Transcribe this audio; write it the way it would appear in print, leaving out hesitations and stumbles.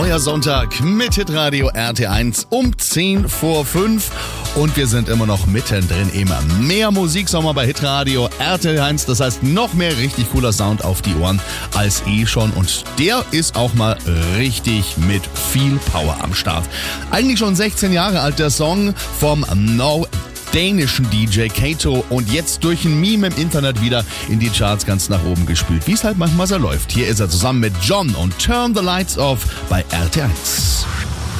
Neuer Sonntag mit Hitradio RT1 um 10 vor 5 und wir sind immer noch mittendrin im Mehr-Musik-Sommer bei Hitradio RT1. Das heißt, noch mehr richtig cooler Sound auf die Ohren als schon und der ist auch mal richtig mit viel Power am Start. Eigentlich schon 16 Jahre alt der Song vom dänischen DJ Kato und jetzt durch ein Meme im Internet wieder in die Charts ganz nach oben gespült, wie es halt manchmal so läuft. Hier ist er zusammen mit John und Turn the Lights Off bei RT1.